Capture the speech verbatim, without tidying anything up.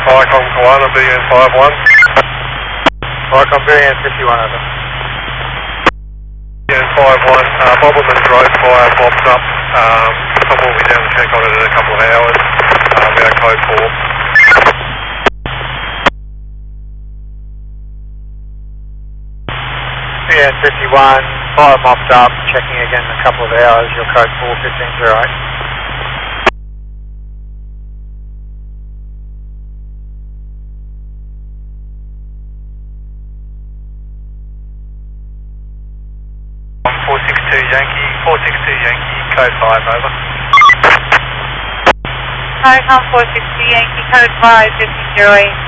Vicom Koala, B N five one. Vicom B N fifty-one, over. B N five one, uh, Bobbleman's Road fire pops up. Um, someone will be down to check on it in a couple of hours. Uh, we are code four. B N fifty-one, fire mopped up, checking again in a couple of hours, your code four fifteen zero eight. four six two Yankee, four six two Yankee, code five, over. Vicom four six two Yankee, code five fifteen zero eight.